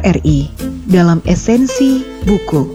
RRI dalam esensi buku.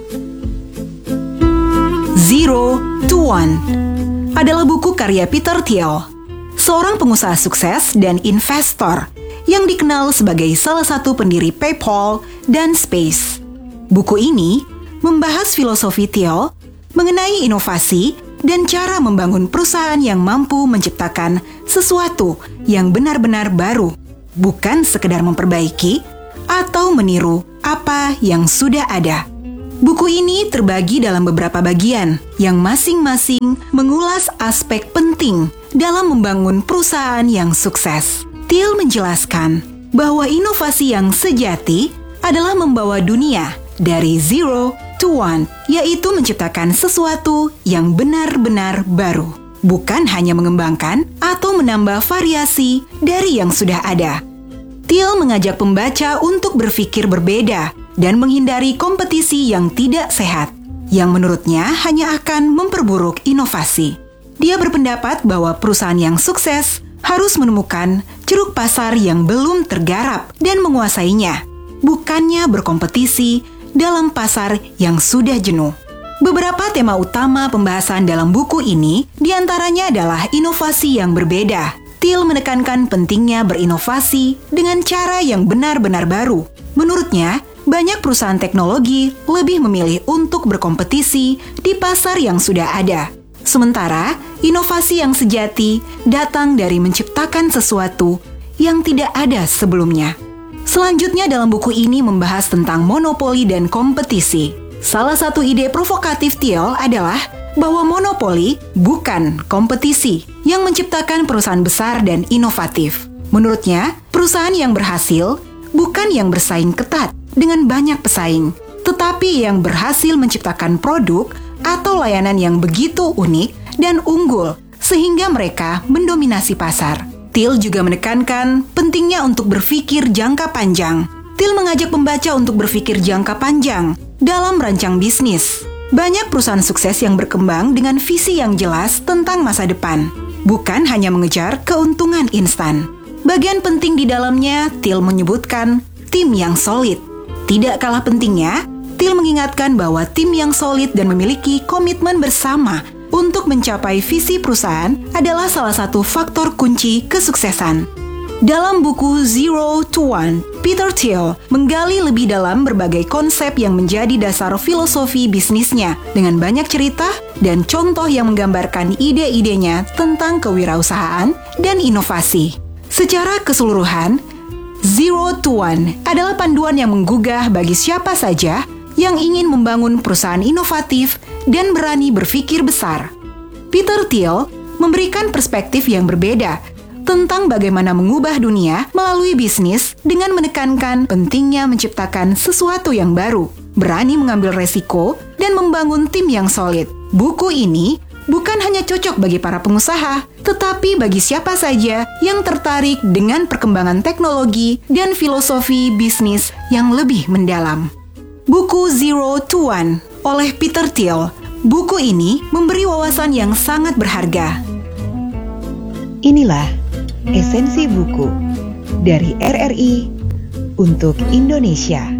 Zero to One adalah buku karya Peter Thiel, seorang pengusaha sukses dan investor yang dikenal sebagai salah satu pendiri PayPal dan Space. Buku ini membahas filosofi Thiel mengenai inovasi dan cara membangun perusahaan yang mampu menciptakan sesuatu yang benar-benar baru, bukan sekedar memperbaiki atau meniru apa yang sudah ada. Buku ini terbagi dalam beberapa bagian yang masing-masing mengulas aspek penting dalam membangun perusahaan yang sukses. Thiel menjelaskan bahwa inovasi yang sejati adalah membawa dunia dari zero to one, yaitu menciptakan sesuatu yang benar-benar baru, bukan hanya mengembangkan atau menambah variasi dari yang sudah ada. Thiel mengajak pembaca untuk berpikir berbeda dan menghindari kompetisi yang tidak sehat, yang menurutnya hanya akan memperburuk inovasi. Dia berpendapat bahwa perusahaan yang sukses harus menemukan ceruk pasar yang belum tergarap dan menguasainya, bukannya berkompetisi dalam pasar yang sudah jenuh. Beberapa tema utama pembahasan dalam buku ini diantaranya adalah inovasi yang berbeda. Thiel menekankan pentingnya berinovasi dengan cara yang benar-benar baru. Menurutnya, banyak perusahaan teknologi lebih memilih untuk berkompetisi di pasar yang sudah ada. Sementara, inovasi yang sejati datang dari menciptakan sesuatu yang tidak ada sebelumnya. Selanjutnya dalam buku ini membahas tentang monopoli dan kompetisi. Salah satu ide provokatif Thiel adalah bahwa monopoli bukan kompetisi yang menciptakan perusahaan besar dan inovatif. Menurutnya, perusahaan yang berhasil bukan yang bersaing ketat dengan banyak pesaing, tetapi yang berhasil menciptakan produk atau layanan yang begitu unik dan unggul sehingga mereka mendominasi pasar. Thiel juga menekankan pentingnya untuk berpikir jangka panjang. Thiel mengajak pembaca untuk berpikir jangka panjang dalam merancang bisnis. Banyak perusahaan sukses yang berkembang dengan visi yang jelas tentang masa depan, bukan hanya mengejar keuntungan instan. Bagian penting di dalamnya, Thiel menyebutkan tim yang solid. Tidak kalah pentingnya, Thiel mengingatkan bahwa tim yang solid dan memiliki komitmen bersama untuk mencapai visi perusahaan adalah salah satu faktor kunci kesuksesan. Dalam buku Zero to One, Peter Thiel menggali lebih dalam berbagai konsep yang menjadi dasar filosofi bisnisnya dengan banyak cerita dan contoh yang menggambarkan ide-idenya tentang kewirausahaan dan inovasi. Secara keseluruhan, Zero to One adalah panduan yang menggugah bagi siapa saja yang ingin membangun perusahaan inovatif dan berani berpikir besar. Peter Thiel memberikan perspektif yang berbeda tentang bagaimana mengubah dunia melalui bisnis dengan menekankan pentingnya menciptakan sesuatu yang baru, berani mengambil resiko, dan membangun tim yang solid. Buku ini bukan hanya cocok bagi para pengusaha, tetapi bagi siapa saja yang tertarik dengan perkembangan teknologi dan filosofi bisnis yang lebih mendalam. Buku Zero to One oleh Peter Thiel. Buku ini memberi wawasan yang sangat berharga. Inilah esensi buku dari RRI untuk Indonesia.